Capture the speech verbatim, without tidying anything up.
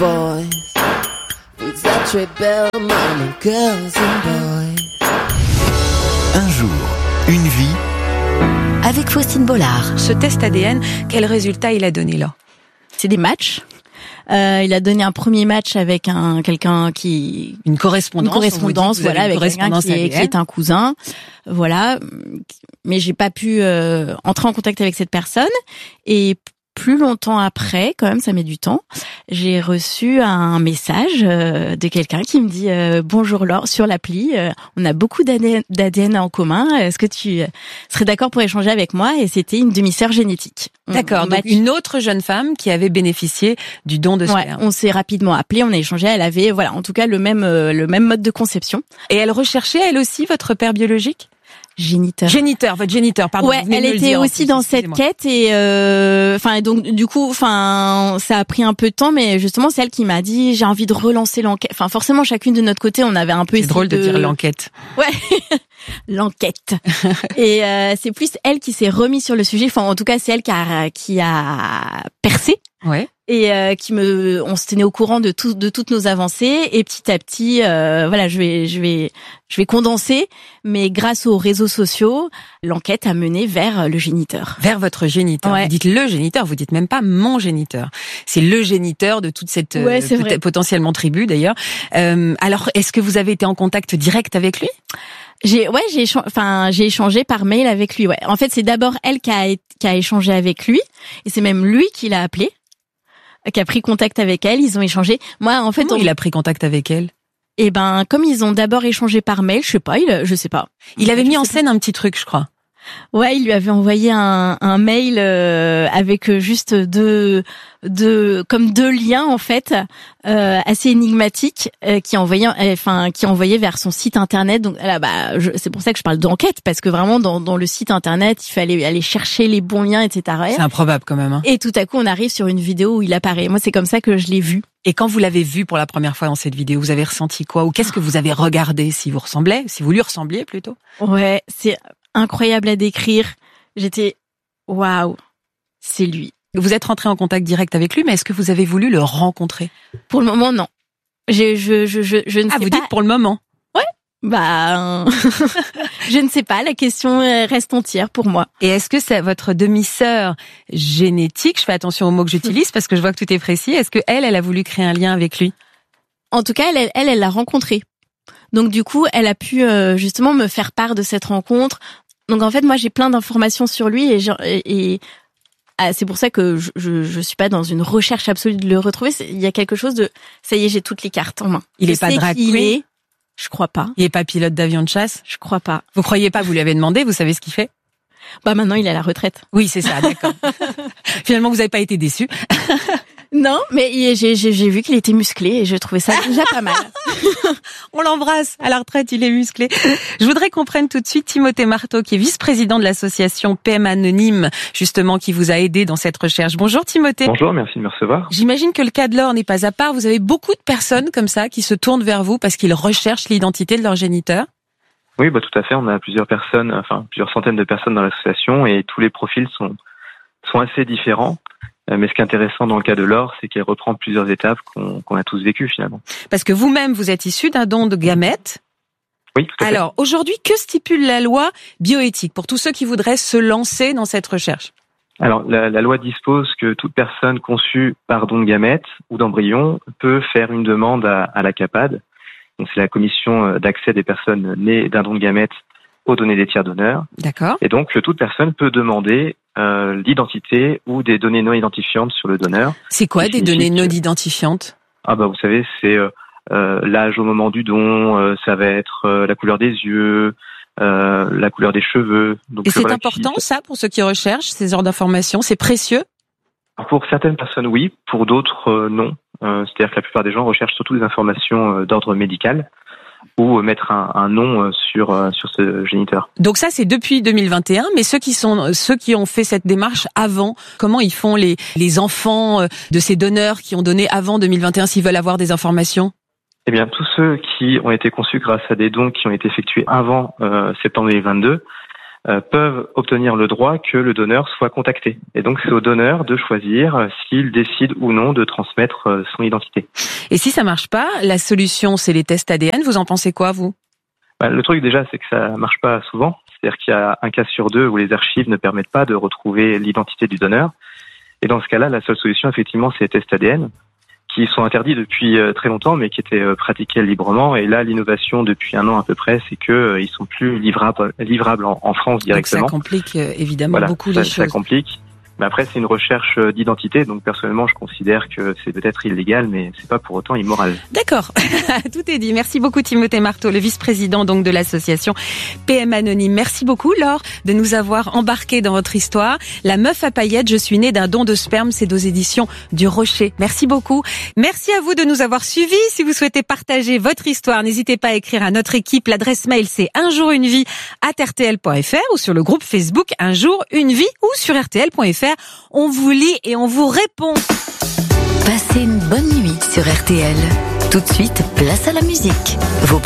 boys. Vous êtes très belles, maman, girls and boys. Un jour, une vie. Avec Faustine Bollard. Ce test A D N, quel résultat il a donné là? C'est des matchs. Euh, il a donné un premier match avec un quelqu'un qui une correspondance, une correspondance, dit, voilà, avec quelqu'un qui est, qui est un cousin, voilà. Mais j'ai pas pu euh, entrer en contact avec cette personne. Et plus longtemps après, quand même, ça met du temps, j'ai reçu un message euh, de quelqu'un qui me dit euh, bonjour Laure sur l'appli. Euh, on a beaucoup d'A D N en commun. Est-ce que tu serais d'accord pour échanger avec moi? Et c'était une demi-sœur génétique. D'accord, donc une autre jeune femme qui avait bénéficié du don de sperme. Ouais, on s'est rapidement appelé, on a échangé. Elle avait, voilà, en tout cas le même euh, le même mode de conception. Et elle recherchait elle aussi votre père biologique? Géniteur. Géniteur, votre géniteur, pardon. Ouais, elle était dire, aussi dans cette quête et euh, enfin et donc du coup, enfin ça a pris un peu de temps, mais justement c'est elle qui m'a dit j'ai envie de relancer l'enquête. Enfin forcément chacune de notre côté on avait un peu. C'est drôle de... de dire l'enquête. Ouais, l'enquête. Et euh, c'est plus elle qui s'est remise sur le sujet. Enfin en tout cas c'est elle qui a qui a percé. Ouais. Et euh, qui me, on se tenait au courant de tout, de toutes nos avancées. Et petit à petit, euh, voilà, je vais, je vais, je vais condenser. Mais grâce aux réseaux sociaux, l'enquête a mené vers le géniteur. Vers votre géniteur. Ouais. Vous dites le géniteur, vous dites même pas mon géniteur. C'est le géniteur de toute cette ouais, euh, peut- potentiellement tribu d'ailleurs. Euh, alors, est-ce que vous avez été en contact direct avec lui? J'ai, ouais, j'ai, enfin, j'ai échangé par mail avec lui. Ouais. En fait, c'est d'abord elle qui a, qui a échangé avec lui, et c'est même lui qui l'a appelé. Qui a pris contact avec elle, ils ont échangé. Moi, en fait, Comment on... il a pris contact avec elle? Eh ben, comme ils ont d'abord échangé par mail, je sais pas, il, je sais pas. Il avait mis en scène un petit truc, je crois. Ouais, il lui avait envoyé un, un mail euh, avec juste deux, deux, comme deux liens en fait, euh, assez énigmatiques, euh, qui envoyaient, enfin, qui envoyaient vers son site internet. Donc là, bah, je, c'est pour ça que je parle d'enquête, parce que vraiment dans, dans le site internet, il fallait aller chercher les bons liens, et cetera. C'est improbable quand même. Hein. Et tout à coup, on arrive sur une vidéo où il apparaît. Moi, c'est comme ça que je l'ai vu. Et quand vous l'avez vu pour la première fois dans cette vidéo, vous avez ressenti quoi? Ou qu'est-ce que vous avez regardé? Si vous ressemblez, si vous lui ressembliez plutôt? Ouais, c'est incroyable à décrire. J'étais waouh, c'est lui. Vous êtes rentré en contact direct avec lui, mais est-ce que vous avez voulu le rencontrer? Pour le moment, non. Je je je je, je ne ah, sais vous pas. Dites pour le moment? Ouais. Bah, je ne sais pas. La question reste entière pour moi. Et est-ce que c'est votre demi-sœur génétique? Je fais attention aux mots que j'utilise parce que je vois que tout est précis. Est-ce que elle, elle a voulu créer un lien avec lui? En tout cas, elle, elle, elle l'a rencontré. Donc du coup, elle a pu euh, justement me faire part de cette rencontre. Donc en fait, moi, j'ai plein d'informations sur lui et, je, et, et ah, c'est pour ça que je, je, je suis pas dans une recherche absolue de le retrouver. C'est, il y a quelque chose de, ça y est, j'ai toutes les cartes en main. Il je est pas drag queen. Est, je crois pas. Il est pas pilote d'avion de chasse. Je crois pas. Vous croyez pas? Vous lui avez demandé. Vous savez ce qu'il fait? Bah maintenant, il est à la retraite. Oui, c'est ça. D'accord. Finalement, vous avez pas été déçu. Non, mais j'ai, j'ai, j'ai vu qu'il était musclé et je trouvais ça déjà pas mal. On l'embrasse, à la retraite, il est musclé. Je voudrais qu'on prenne tout de suite Timothée Marteau, qui est vice-président de l'association P M Anonyme, justement, qui vous a aidé dans cette recherche. Bonjour Timothée. Bonjour, merci de me recevoir. J'imagine que le cas de Laure n'est pas à part. Vous avez beaucoup de personnes comme ça qui se tournent vers vous parce qu'ils recherchent l'identité de leur géniteur. Oui, bah tout à fait. On a plusieurs personnes, enfin plusieurs centaines de personnes dans l'association et tous les profils sont sont assez différents. Mais ce qui est intéressant dans le cas de Laure, c'est qu'elle reprend plusieurs étapes qu'on, qu'on a tous vécues finalement. Parce que vous-même, vous êtes issu d'un don de gamètes. Oui, tout à fait. Alors, aujourd'hui, que stipule la loi bioéthique pour tous ceux qui voudraient se lancer dans cette recherche? Alors, la, la loi dispose que toute personne conçue par don de gamètes ou d'embryon peut faire une demande à, à la CAPAD. Donc, c'est la commission d'accès des personnes nées d'un don de gamètes aux données des tiers donneurs. D'accord. Et donc, toute personne peut demander euh, l'identité ou des données non identifiantes sur le donneur. C'est quoi des données non identifiantes? Ah bah vous savez, c'est euh, euh, l'âge au moment du don, euh, ça va être euh, la couleur des yeux, euh, la couleur des cheveux. Donc, et c'est voilà, important qui... ça pour ceux qui recherchent ces genres d'informations? C'est précieux? Pour certaines personnes, oui. Pour d'autres, euh, non. Euh, c'est-à-dire que la plupart des gens recherchent surtout des informations euh, d'ordre médical ou mettre un, un nom sur sur ce géniteur. Donc ça c'est depuis deux mille vingt et un, mais ceux qui sont ceux qui ont fait cette démarche avant, comment ils font les les enfants de ces donneurs qui ont donné avant deux mille vingt et un s'ils veulent avoir des informations? Eh bien tous ceux qui ont été conçus grâce à des dons qui ont été effectués avant euh, septembre deux mille vingt-deux euh, peuvent obtenir le droit que le donneur soit contacté. Et donc c'est au donneur de choisir s'il décide ou non de transmettre son identité. Et si ça marche pas, la solution c'est les tests A D N. Vous en pensez quoi, vous ? Bah, le truc déjà, c'est que ça marche pas souvent. C'est-à-dire qu'il y a un cas sur deux où les archives ne permettent pas de retrouver l'identité du donneur. Et dans ce cas-là, la seule solution, effectivement, c'est les tests A D N, qui sont interdits depuis très longtemps, mais qui étaient pratiqués librement. Et là, l'innovation depuis un an à peu près, c'est que ils sont plus livrables, livrables en, en France directement. Donc ça complique évidemment voilà, beaucoup ça, les choses. Ça complique. Mais après, c'est une recherche d'identité, donc personnellement, je considère que c'est peut-être illégal, mais c'est pas pour autant immoral. D'accord, tout est dit. Merci beaucoup Timothée Marteau, le vice-président donc de l'association P M Anonyme. Merci beaucoup Laure de nous avoir embarqués dans votre histoire. La meuf à paillettes, je suis née d'un don de sperme, c'est aux éditions du Rocher. Merci beaucoup. Merci à vous de nous avoir suivis. Si vous souhaitez partager votre histoire, n'hésitez pas à écrire à notre équipe. L'adresse mail c'est un jour une vie arobase r t l point f r ou sur le groupe Facebook Un jour une vie ou sur r t l point f r. On vous lit et on vous répond. Passez une bonne nuit sur R T L. Tout de suite, place à la musique. Vos